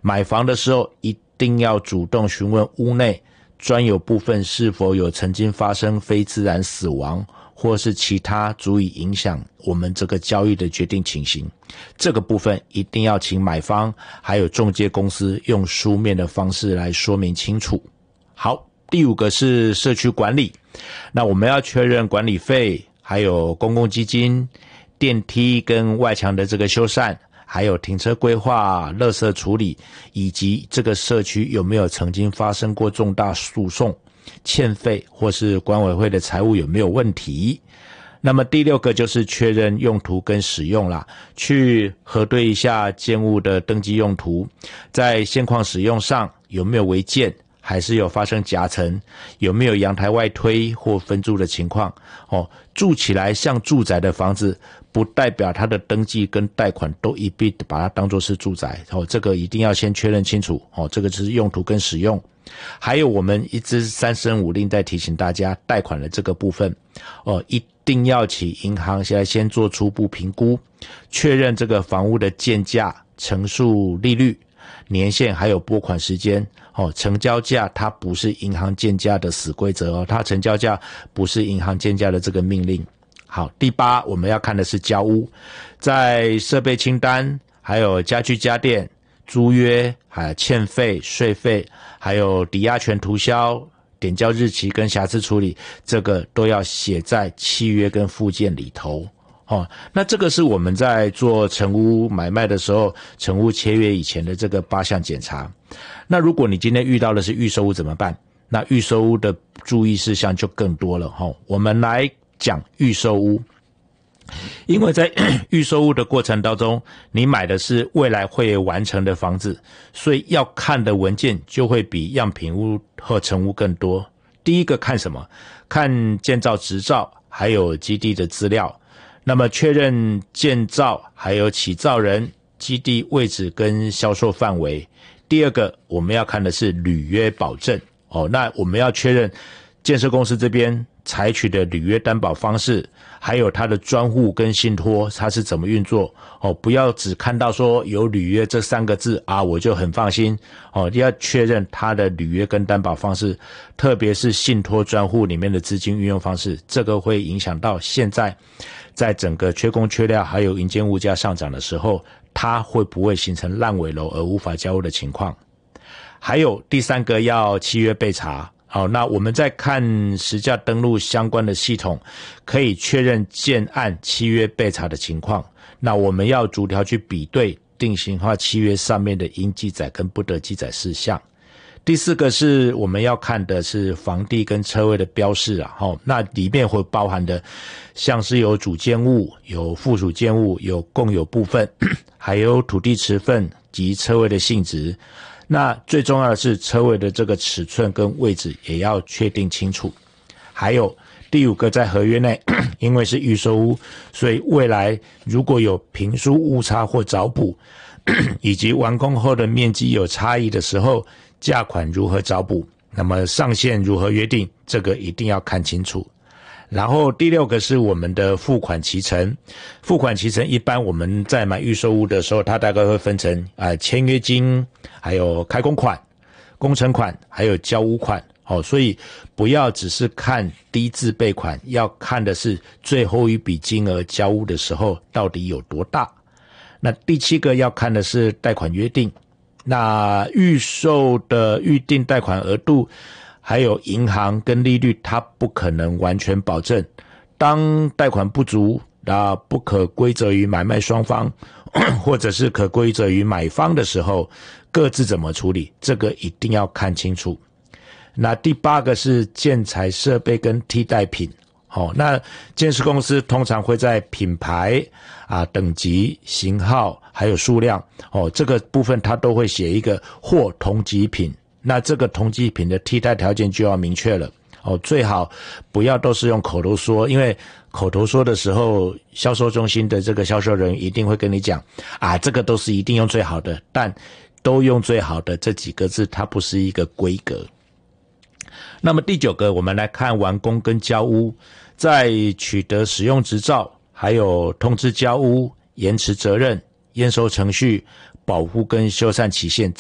买房的时候一定要主动询问屋内专有部分是否有曾经发生非自然死亡或是其他足以影响我们这个交易的决定情形，这个部分一定要请买方还有中介公司用书面的方式来说明清楚。好，第5个是社区管理，那我们要确认管理费，还有公共基金、电梯跟外墙的这个修缮，还有停车规划、垃圾处理，以及这个社区有没有曾经发生过重大诉讼、欠费或是管委会的财务有没有问题。那么第6个就是确认用途跟使用啦，去核对一下建物的登记用途，在现况使用上有没有违建，还是有发生夹层，有没有阳台外推或分租的情况。住起来像住宅的房子，不代表它的登记跟贷款都一并把它当作是住宅。这个一定要先确认清楚。这个就是用途跟使用。还有我们一直3声5令在提醒大家，贷款的这个部分，一定要请银行现在先做初步评估，确认这个房屋的建价、成数利率、年限还有拨款时间。成交价它不是银行建价的死规则它成交价不是银行建价的这个命令。好，第8我们要看的是交屋，在设备清单、还有家具家电、租约、还有欠费、税费，还有抵押权涂销、点交日期跟瑕疵处理，这个都要写在契约跟附件里头。那这个是我们在做成屋买卖的时候，成屋签约以前的这个8项检查。那如果你今天遇到的是预售屋怎么办？那预售屋的注意事项就更多了。我们来讲预售屋，因为在预售屋的过程当中，你买的是未来会完成的房子，所以要看的文件就会比样品屋和成屋更多。第一个看什么？看建造执照还有基地的资料，那么确认建造还有起造人、基地位置跟销售范围。第2个我们要看的是履约保证。那我们要确认建设公司这边采取的履约担保方式，还有它的专户跟信托它是怎么运作。不要只看到说有履约这3个字我就很放心。要确认它的履约跟担保方式，特别是信托专户里面的资金运用方式，这个会影响到现在在整个缺工缺料还有营建物价上涨的时候，它会不会形成烂尾楼而无法交屋的情况。还有第3个要契约备查。那我们在看实价登录相关的系统，可以确认建案契约备查的情况。那我们要逐条去比对定型化契约上面的应记载跟不得记载事项。第4个是我们要看的是房地跟车位的标示那里面会包含的像是有主建物、有附属建物、有共有部分，还有土地持份及车位的性质。那最重要的是车位的这个尺寸跟位置也要确定清楚。还有第5个，在合约内因为是预售屋，所以未来如果有评书误差或找补以及完工后的面积有差异的时候，价款如何找补，那么上限如何约定，这个一定要看清楚。然后第6个是我们的付款期程。付款期程一般我们在买预售屋的时候，它大概会分成签约金，还有开工款、工程款，还有交屋款。所以不要只是看低自备款，要看的是最后一笔金额交屋的时候到底有多大。那第7个要看的是贷款约定。那预售的预定贷款额度还有银行跟利率，它不可能完全保证。当贷款不足，不可归责于买卖双方，或者是可归责于买方的时候，各自怎么处理，这个一定要看清楚。那第8个是建材设备跟替代品。那建设公司通常会在品牌等级、型号还有数量这个部分它都会写一个或同级品。那这个同级品的替代条件就要明确了最好不要都是用口头说，因为口头说的时候，销售中心的这个销售人员一定会跟你讲这个都是一定用最好的，但都用最好的这几个字它不是一个规格。那么第9个我们来看完工跟交屋，在取得使用执照，还有通知交屋、延迟责任、验收程序、保护跟修缮期限